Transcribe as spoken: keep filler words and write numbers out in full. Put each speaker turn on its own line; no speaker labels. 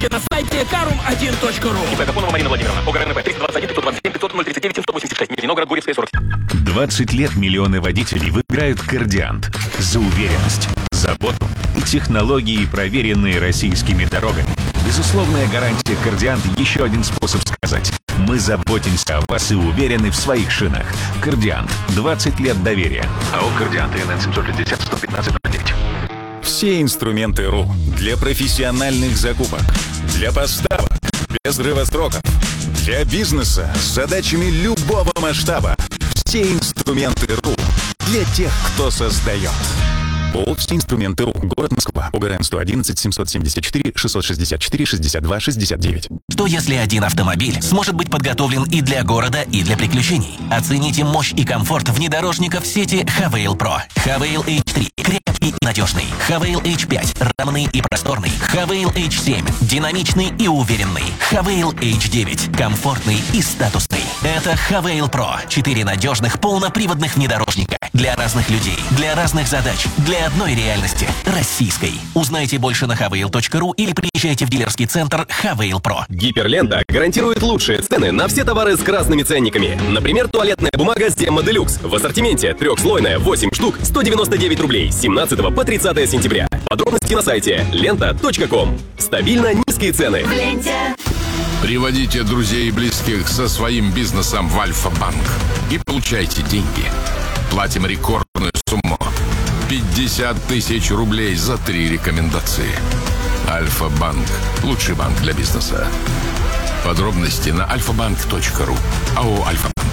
Подробности на сайте карум один точка ру.
ИП Гапонова Марина Владимировна. ОГРНП триста двадцать один пятьсот двадцать семь пятьсот ноль тридцать девять сто восемьдесят шесть. Нижнегород, Гурьевская, сорок.
двадцать лет миллионы водителей выбирают «Кардиант» за уверенность, заботу и технологии, проверенные российскими дорогами. Безусловная гарантия «Кардиант» — еще один способ сказать: мы заботимся о вас и уверены в своих шинах. «Кардиант» — двадцать лет доверия. АО «Кардиант» ИНН семь шестьдесят сто пятнадцать ноль девять.
Все инструменты РУ для профессиональных закупок, для поставок, без взрыва сроков, для бизнеса с задачами любого масштаба. Все инструменты РУ для тех, кто создает. ООО «Все инструменты РУ». Город Москва. ОГРН сто одиннадцать семьсот семьдесят четыре шестьсот шестьдесят четыре шестьдесят два шестьдесят девять.
Что если один автомобиль сможет быть подготовлен и для города, и для приключений? Оцените мощь и комфорт внедорожников сети Хавейл Про. Хавейл эйч три – крепкий и надежный. Хавейл эйч пять – равный и просторный. Хавейл эйч семь – динамичный и уверенный. Хавейл эйч девять – комфортный и статусный. Это Хавейл Про. Четыре надежных полноприводных внедорожника. Для разных людей, для разных задач, для одной реальности – российской. Узнайте больше на хавейл точка ру или приезжайте в дилерский центр Хавейл Про.
Гиперлента гарантирует лучшие цены на все товары с красными ценниками. Например, туалетная бумага Stemma Deluxe в ассортименте трехслойная восемь штук сто девяносто девять рублей с семнадцатого по тридцатое сентября. Подробности на сайте лента точка ком. Стабильно низкие цены.
В ленте.
Приводите друзей и близких со своим бизнесом в Альфа-банк и получайте деньги. Платим рекордную сумму – пятьдесят тысяч рублей за три рекомендации. Альфа-банк – лучший банк для бизнеса. Подробности на альфа банк точка ру. АО «Альфа-банк».